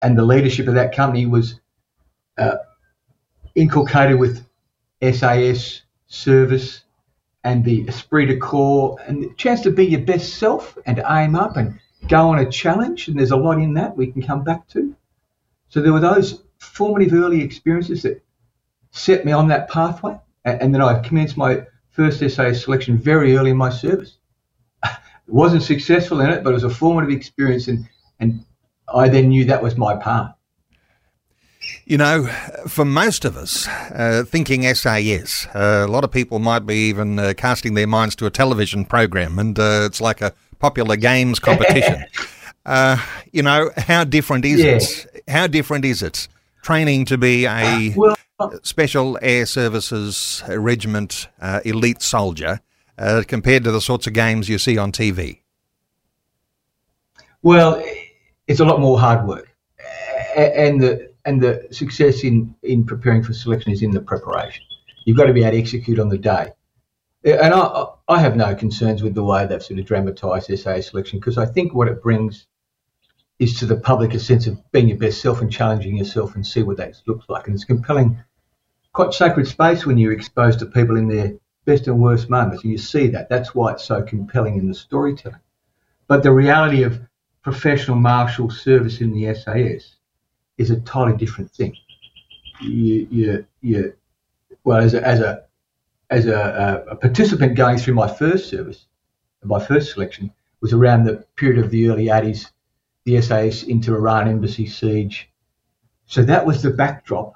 and the leadership of that company was inculcated with SAS service and the esprit de corps and the chance to be your best self and to aim up and go on a challenge. And there's a lot in that we can come back to. So there were those formative early experiences that set me on that pathway. And then I commenced my first SAS selection very early in my service. Wasn't successful in it, but it was a formative experience, and I then knew that was my path. You know, for most of us, thinking SAS, a lot of people might be even casting their minds to a television program, and it's like a popular games competition. You know, how different is it? How different is it training to be a Special Air Services Regiment elite soldier compared to the sorts of games you see on TV? Well, it's a lot more hard work, and the success in preparing for selection is in the preparation. You've got to be able to execute on the day. And I have no concerns with the way they've sort of dramatised SAS selection, because I think what it brings is to the public a sense of being your best self and challenging yourself and see what that looks like. And it's compelling, quite sacred space when you're exposed to people in their best and worst moments, and you see that. That's why it's so compelling in the storytelling. But the reality of professional martial service in the SAS is a totally different thing. Well, as a participant going through my first service, my first selection was around the period of the early 80s, the SAS into Iran embassy siege. So that was the backdrop.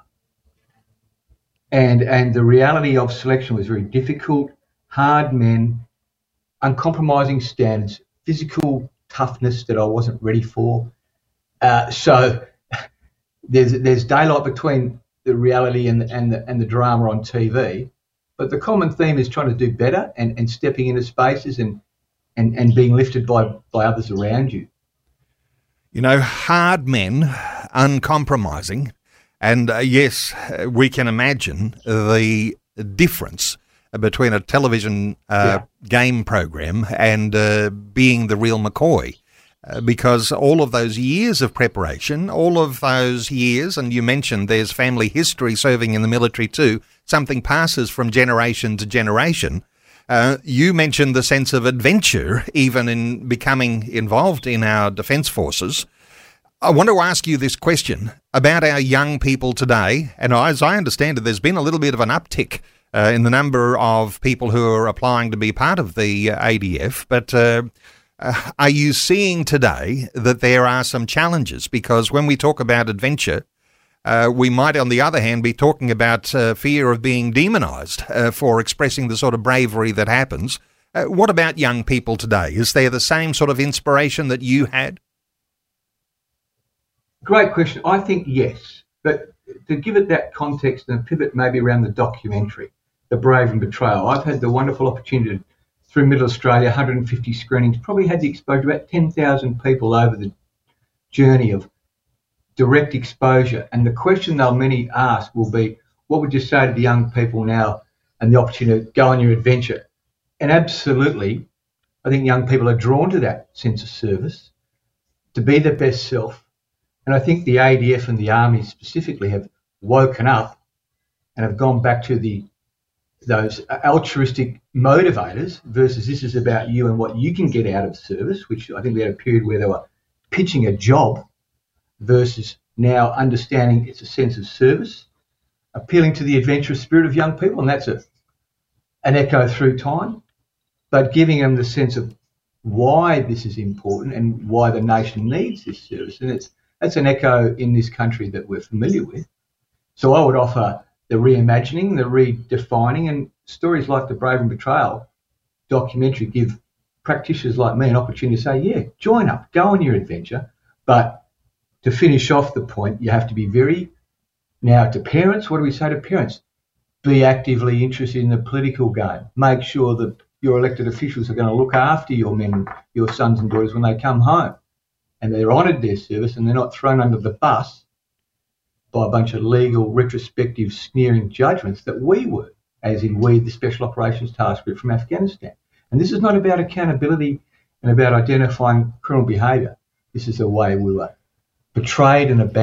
And the reality of selection was very difficult, hard men, uncompromising standards, physical toughness that I wasn't ready for. So there's daylight between the reality and the drama on TV, but the common theme is trying to do better and stepping into spaces and being lifted by others around you. You know, hard men, uncompromising. And yes, we can imagine the difference between a television game program and being the real McCoy, because all of those years of preparation, all of those years, and you mentioned there's family history serving in the military too, something passes from generation to generation. You mentioned the sense of adventure even in becoming involved in our defence forces. I want to ask you this question about our young people today, and as I understand it, there's been a little bit of an uptick in the number of people who are applying to be part of the ADF, but are you seeing today that there are some challenges? Because when we talk about adventure, we might, on the other hand, be talking about fear of being demonised for expressing the sort of bravery that happens. What about young people today? Is there the same sort of inspiration that you had? Great question. I think yes, but to give it that context and pivot maybe around the documentary, The Brave and Betrayal, I've had the wonderful opportunity through Middle Australia, 150 screenings, probably had the exposure to about 10,000 people over the journey of direct exposure. And the question they'll many ask will be, what would you say to the young people now and the opportunity to go on your adventure? And absolutely, I think young people are drawn to that sense of service, to be their best self. And I think the ADF and the Army specifically have woken up and have gone back to those altruistic motivators versus this is about you and what you can get out of service, which I think we had a period where they were pitching a job versus now understanding it's a sense of service, appealing to the adventurous spirit of young people, and that's an echo through time, but giving them the sense of why this is important and why the nation needs this service. And that's an echo in this country that we're familiar with. So I would offer the reimagining, the redefining, and stories like The Brave and Betrayal documentary give practitioners like me an opportunity to say, yeah, join up, go on your adventure. But to finish off the point, you have to be now to parents, what do we say to parents? Be actively interested in the political game. Make sure that your elected officials are going to look after your men, your sons and daughters when they come home, and they're honoured their service and they're not thrown under the bus by a bunch of legal, retrospective, sneering judgments that we were, as in we, the Special Operations Task Group from Afghanistan. And this is not about accountability and about identifying criminal behaviour. This is the way we were betrayed and abandoned.